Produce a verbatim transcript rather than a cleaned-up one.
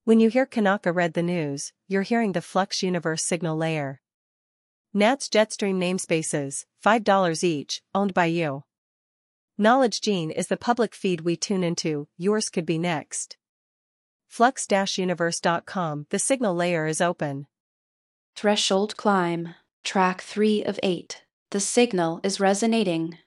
When you hear Kanaka read the news, you're hearing the Flux Universe signal layer. Nats Jetstream namespaces, five dollars each, owned by you. Knowledge Gene is the public feed we tune into, yours could be next. Flux Universe dot com, the signal layer is open. Threshold climb, track three of eight. The signal is resonating.